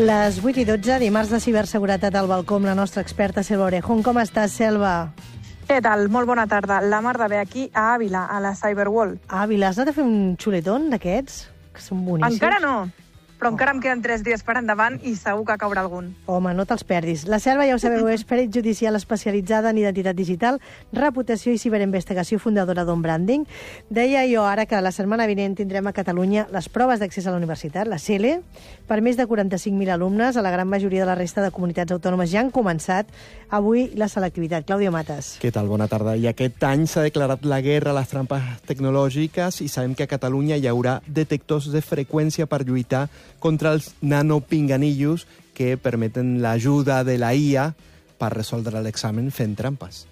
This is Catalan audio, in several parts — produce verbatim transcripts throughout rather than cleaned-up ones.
Les vuit i dotze, dimarts de ciberseguretat al balcó amb la nostra experta Selva Orejón. Com estàs, Selva? Què tal? Molt bona tarda. La mar de bé aquí a Àvila, a la Cyberworld. A Àvila, has anat a fer un xuletón d'aquests? Que són boníssims. Encara no, però oh. encara em queden tres dies per endavant i segur que caurà algun. Home, no te'ls perdis. La Selva, ja ho sabeu, és perit judicial especialitzada en identitat digital, reputació i ciberinvestigació, fundadora d'On Branding. Deia jo ara que la setmana vinent tindrem a Catalunya les proves d'accés a la universitat, la C E L E, per més de quaranta-cinc mil alumnes. A la gran majoria de la resta de comunitats autònomes ja han començat avui la selectivitat. Clàudia Matas. Què tal? Bona tarda. I aquest any s'ha declarat la guerra a les trampes tecnològiques i sabem que a Catalunya hi haurà detectors de freqüència per lluitar contra els nanopinganillos que permeten l'ajuda de la I A per resoldre l'examen fent trampes.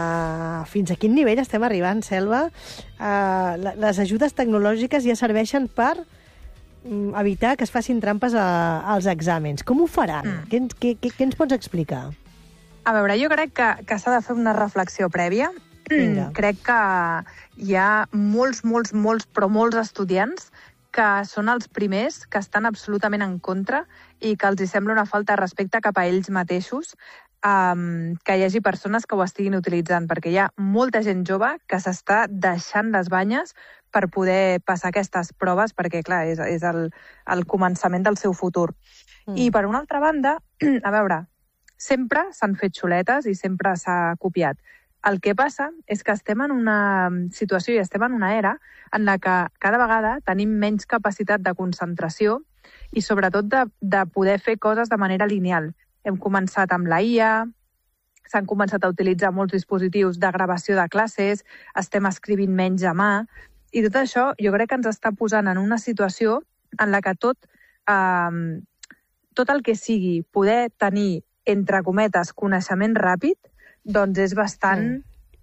Uh, fins a quin nivell estem arribant, Selva? Uh, les ajudes tecnològiques ja serveixen per um, evitar que es facin trampes a, als exàmens. Com ho faran? Mm. Què, què, què, què ens pots explicar? A veure, jo crec que, que s'ha de fer una reflexió prèvia. Mm, crec que hi ha molts, molts, molts, però molts estudiants que són els primers que estan absolutament en contra i que els hi sembla una falta de respecte cap a ells mateixos um, que hi hagi persones que ho estiguin utilitzant, perquè hi ha molta gent jove que s'està deixant les banyes per poder passar aquestes proves, perquè, clar, és, és el, el començament del seu futur. Mm. I, per una altra banda, a veure, sempre s'han fet xuletes i sempre s'ha copiat. El que passa és que estem en una situació i estem en una era en la que cada vegada tenim menys capacitat de concentració i sobretot de, de poder fer coses de manera lineal. Hem començat amb la I A, s'han començat a utilitzar molts dispositius de gravació de classes, estem escrivint menys a mà, i tot això jo crec que ens està posant en una situació en la que tot, eh, tot el que sigui poder tenir, entre cometes, coneixement ràpid, doncs és bastant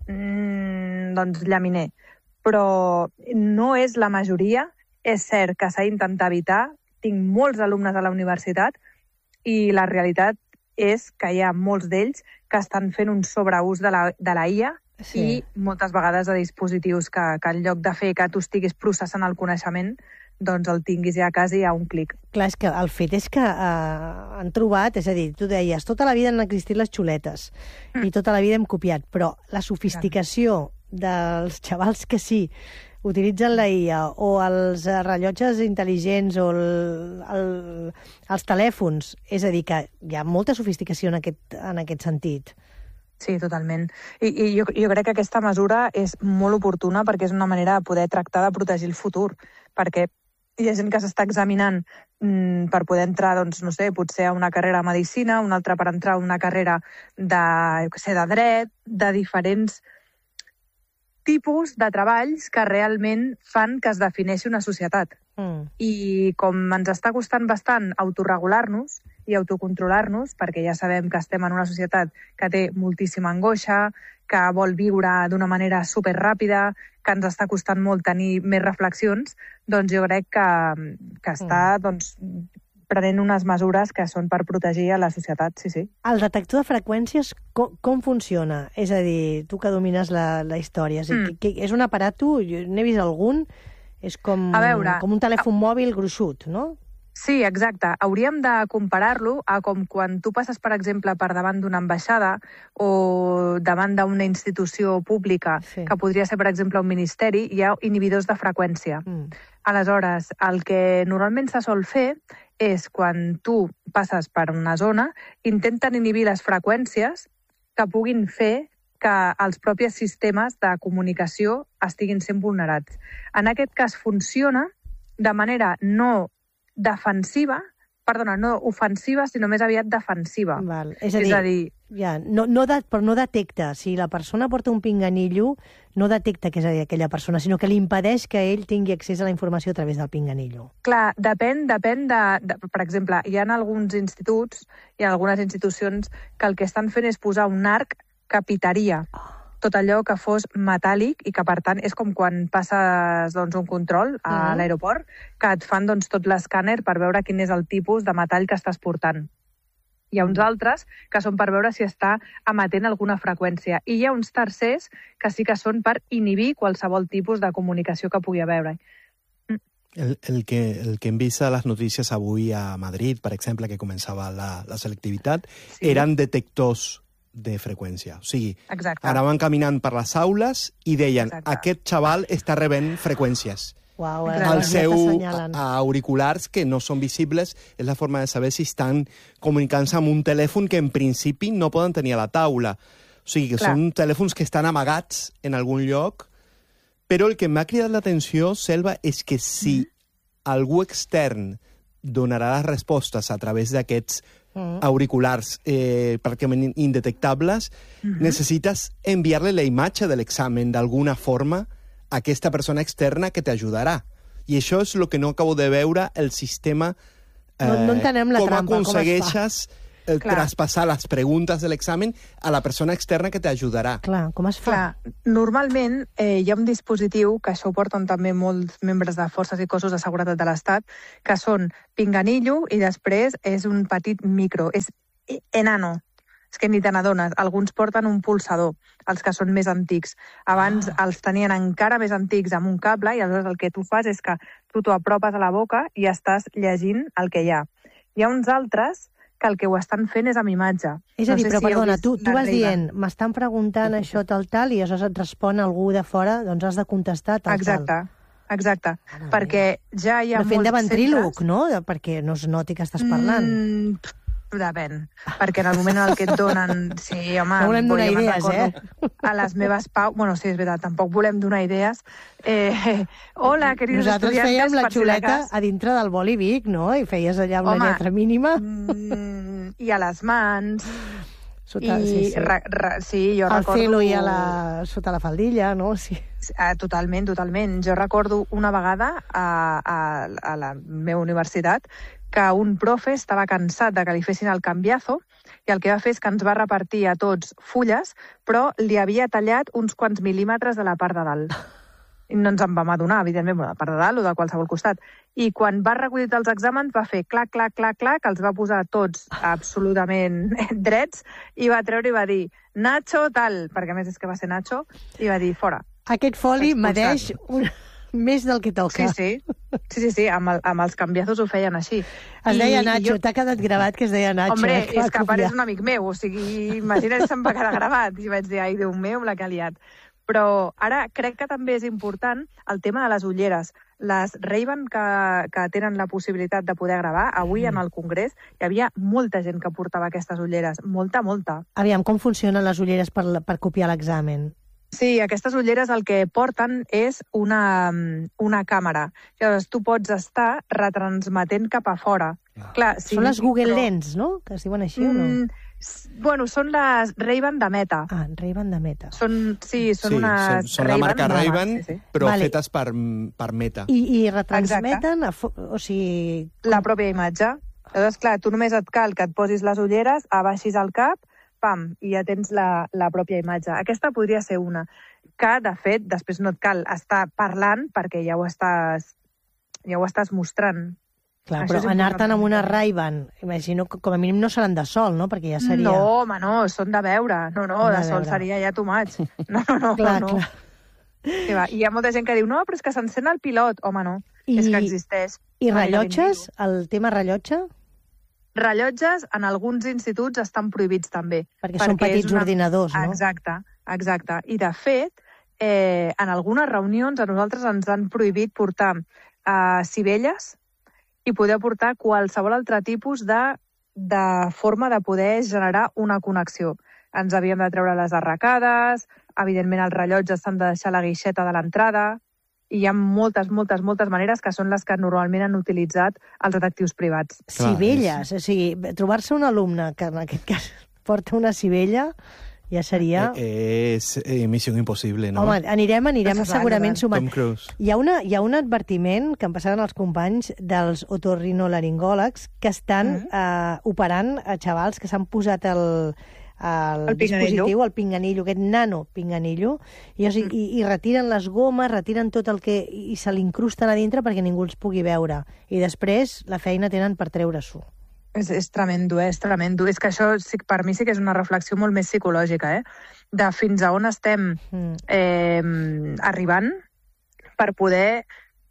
mm, doncs llaminer. Però no és la majoria. És cert que s'ha d'intentar evitar. Tinc molts alumnes a la universitat i la realitat és que hi ha molts d'ells que estan fent un sobreús de la, de la I A sí. i moltes vegades de dispositius que, que en lloc de fer que tu estiguis processant el coneixement, doncs el tinguis ja quasi a un clic. Clar, és que el fet és que eh, han trobat, és a dir, tu deies, tota la vida han existit les xuletes mm. i tota la vida hem copiat, però la sofisticació dels xavals que sí utilitzen la I A o els rellotges intel·ligents o el, el, els telèfons, és a dir, que hi ha molta sofisticació en aquest, en aquest sentit. Sí, totalment. I, i jo, jo crec que aquesta mesura és molt oportuna perquè és una manera de poder tractar de protegir el futur, perquè hi ha gent que s'està examinant mm, per poder entrar, doncs, no sé, potser a una carrera de medicina, una altra per entrar a una carrera de, jo què sé, de dret, de diferents tipus de treballs que realment fan que es defineixi una societat. Mm. I com ens està costant bastant autorregular-nos i autocontrolar-nos, perquè ja sabem que estem en una societat que té moltíssima angoixa, que vol viure d'una manera superràpida, que ens està costant molt tenir més reflexions, doncs jo crec que, que està mm. doncs, prenent unes mesures que són per protegir a la societat, sí, sí. El detector de freqüències, com, com funciona? És a dir, tu que domines la, la història, és, mm. que, és un aparato, n'he vist algun, és com, veure, com un telèfon a... mòbil gruixut, no? Sí, exacte. Hauríem de comparar-lo a com quan tu passes, per exemple, per davant d'una ambaixada o davant d'una institució pública, sí. que podria ser, per exemple, un ministeri, hi ha inhibidors de freqüència. Mm. Aleshores, el que normalment se sol fer és quan tu passes per una zona, intenten inhibir les freqüències que puguin fer que els propis sistemes de comunicació estiguin sent vulnerats. En aquest cas funciona de manera no defensiva, perdona, no ofensiva, sinó més aviat defensiva. Val. És a dir, és a dir ja, no, no de, però no detecta. Si la persona porta un pinganillo, no detecta que és aquella persona, sinó que li impedeix que ell tingui accés a la informació a través del pinganillo. Clar, depèn, depèn de, de... Per exemple, hi ha alguns instituts, hi ha algunes institucions que el que estan fent és posar un arc que pitaria tot allò que fos metàl·lic i que, per tant, és com quan passes doncs, un control a uh-huh. l'aeroport, que et fan doncs, tot l'escàner per veure quin és el tipus de metall que estàs portant. Hi ha uns altres que són per veure si està emetent alguna freqüència. I hi ha uns tercers que sí que són per inhibir qualsevol tipus de comunicació que pugui haver. El, el, que, el que hem vist a les notícies avui a Madrid, per exemple, que començava la, la selectivitat, sí. eren detectors de freqüència. O sigui, Exacte. anaven caminant per les aules i deien, Exacte. aquest xaval està rebent freqüències. Uau, els seus auriculars, que no són visibles, és la forma de saber si estan comunicant-se amb un telèfon que en principi no poden tenir a la taula. O sigui, que Clar. són telèfons que estan amagats en algun lloc. Però el que m'ha cridat l'atenció, Selva, és que si mm. algú extern donarà les respostes a través d'aquests mm. auriculars eh, pràcticament indetectables, mm-hmm. necessites enviar-li la imatge de l'examen d'alguna forma a aquesta persona externa que t'ajudarà. I això és el que no acabo de veure el sistema... Eh, no, no entenem la com trampa, aconsegueixes com Eh, traspassar les preguntes de l'examen a la persona externa que t'ajudarà. Clar, com es fa? Clar, normalment eh, hi ha un dispositiu, que això ho porten també molts membres de forces i cossos de seguretat de l'Estat, que són pinganillo i després és un petit micro, és enano. És que ni te n'adones. Alguns porten un pulsador, els que són més antics. Abans ah. els tenien encara més antics amb un cable i aleshores el que tu fas és que tu t'ho apropes a la boca i estàs llegint el que hi ha. Hi ha uns altres que el que ho estan fent és amb imatge. És a dir, no sé però si perdona, tu, tu vas dient, m'estan preguntant això tal tal i aleshores et respon algú de fora, doncs has de contestar tal exacte, tal. Exacte, exacte. Perquè ja hi ha molts centres... Fent de ventríloc, centres... no? Perquè no es noti que estàs parlant. Mm, depèn. Perquè en el moment en el que et donen... Sí, home... No volem donar idees, eh? A les meves pau... Bueno, sí, és veritat, tampoc volem donar idees. Eh, hola, queridos Nosaltres estudiantes... Nosaltres fèiem la xuleta si la a dintre del boli Vic, no? I feies allà una home, lletra mínima. Mm, I a les mans... Sota, I, sí, sí. Ra, ra, sí, jo Al recordo... celo i a la, sota la faldilla, no? Sí. Ah, totalment, totalment. Jo recordo una vegada a, a, a la meva universitat que un profe estava cansat de que li fessin el canviazo i el que va fer és que ens va repartir a tots fulles, però li havia tallat uns quants mil·límetres de la part de dalt. I no ens en vam adonar, evidentment, de la part de dalt o de qualsevol costat. I quan va recollir els exàmens va fer clac, clac, clac, clac, els va posar tots absolutament drets i va treure i va dir Nacho tal, perquè a més és que va ser Nacho, i va dir fora. Aquest foli medeix un... més del que toca. Sí, sí, sí, sí, sí. Amb, el, amb els canviazos ho feien així. Es deia I, Nacho, jo... t'ha quedat gravat que es deia Nacho. Hombre, eh, és que a part és un amic meu, o sigui, imagina't se'm va quedar gravat. I vaig dir, ai, Déu meu, la que ha liat. Però ara crec que també és important el tema de les ulleres. Les Ray-Ban que, que tenen la possibilitat de poder gravar, avui mm. en el Congrés hi havia molta gent que portava aquestes ulleres, molta, molta. Aviam, com funcionen les ulleres per, per copiar l'examen? Sí, aquestes ulleres el que porten és una, una càmera. Llavors, tu pots estar retransmetent cap a fora. Ah. Clar, sí, són les Google però... Lens, no? Que es diuen així o no? Mm, bueno, són les Ray-Ban de Meta. Ah, Ray-Ban de Meta. Són, sí, són sí, unes són, són la marca Ray-Ban, sí, sí. però vale. fetes per, per Meta. I, i retransmeten, a, o sigui... La pròpia imatge. Llavors, clar, tu només et cal que et posis les ulleres, abaixis el cap, pam, i ja tens la, la pròpia imatge. Aquesta podria ser una, que, de fet, després no et cal estar parlant perquè ja ho estàs, ja ho estàs mostrant. Clar, això però anar-te'n amb una Ray-Ban, imagino que com a mínim no seran de sol, no? Perquè ja seria... No, home, no, són de veure. No, no, de, de sol seria ja too much. No, no, no. clar, no. clar. Sí, va. I hi ha molta gent que diu, no, però és que s'encén el pilot. Home, no, I... és que existeix. I rellotges? El tema rellotge? Rellotges en alguns instituts estan prohibits també. Perquè, perquè són petits una... ordinadors, no? Exacte, exacte. I de fet, eh, en algunes reunions a nosaltres ens han prohibit portar eh, sivelles i poder portar qualsevol altre tipus de, de forma de poder generar una connexió. Ens havíem de treure les arracades, evidentment els rellotges s'han de deixar a la guixeta de l'entrada, i hi ha moltes, moltes, moltes maneres que són les que normalment han utilitzat els detectius privats. Sivelles, o sigui, trobar-se un alumne que en aquest cas porta una sivella ja seria... Eh, és eh, missió impossible, no? Home, anirem, anirem és segurament sumant. Tom Cruise. Hi ha, una, hi ha un advertiment que em passaven els companys dels otorrinolaringòlegs que estan mm -hmm. eh, operant a xavals que s'han posat el... el, el dispositiu, el pinganillo, aquest nano pinganillo, i, mm. i, i retiren les gomes, retiren tot el que... i se l'incrusten a dintre perquè ningú els pugui veure. I després la feina tenen per treure-s'ho. És, és tremendo, eh? és tremendo. És que això sí, per mi sí que és una reflexió molt més psicològica, eh? De fins a on estem mm. eh, arribant per poder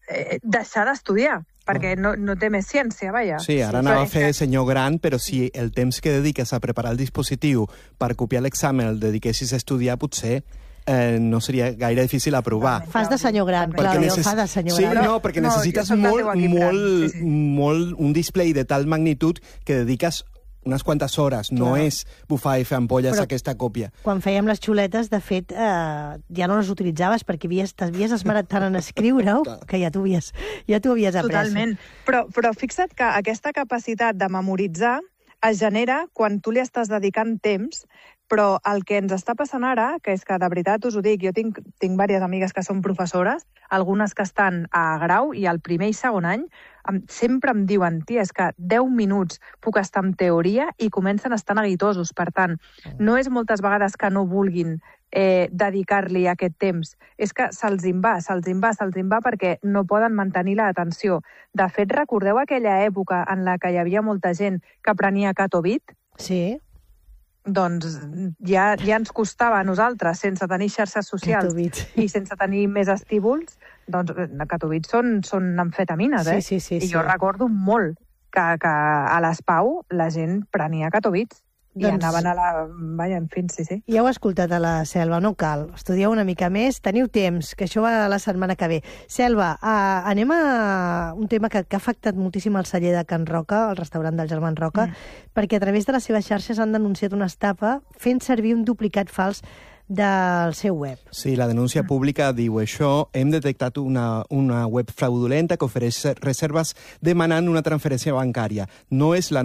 eh, deixar d'estudiar, perquè no, no té més ciència, vaja. Sí, ara sí, anava a fer senyor gran, però si el temps que dediques a preparar el dispositiu per copiar l'examen el dediquessis a estudiar, potser eh, no seria gaire difícil aprovar. Fas de senyor gran, Claudio, necess... fa de senyor sí, gran. Sí, no, perquè no, necessites no, molt, molt, sí, sí. molt, un display de tal magnitud que dediques unes quantes hores, no Clar. és bufar i fer ampolles Però aquesta còpia. Quan fèiem les xuletes, de fet, eh, ja no les utilitzaves perquè havies, t'havies esmerat tant en escriure-ho que ja t'ho havies, ja t'ho havies après. Totalment. Però, però fixa't que aquesta capacitat de memoritzar es genera quan tu li estàs dedicant temps, però el que ens està passant ara, que és que de veritat us ho dic, jo tinc, tinc diverses amigues que són professores, algunes que estan a grau i al primer i segon any, em, sempre em diuen, tia, és que deu minuts puc estar en teoria i comencen a estar neguitosos. Per tant, no és moltes vegades que no vulguin eh, dedicar-li aquest temps, és que se'ls en va, se'ls en va, se'ls en va perquè no poden mantenir l'atenció. De fet, recordeu aquella època en la que hi havia molta gent que prenia Catovit? Sí. Doncs ja, ja ens costava a nosaltres, sense tenir xarxes socials Catovit. i sense tenir més estímuls, doncs Catovit són, són amfetamines, eh? Sí, sí, sí, I jo sí. recordo molt que, que a l'Espau la gent prenia Catovits. I Doncs... anaven a la... Vaja, en fi, sí, sí. Ja ho he escoltat a la Selva, no cal. Estudieu una mica més, teniu temps, que això va la setmana que ve. Selva, uh, anem a un tema que, que ha afectat moltíssim el celler de Can Roca, el restaurant del Germán Roca, mm. perquè a través de les seves xarxes han denunciat una estafa fent servir un duplicat fals del seu web. Sí, la denúncia pública diu això. Hem detectat una, una web fraudulenta que ofereix reserves demanant una transferència bancària. No és la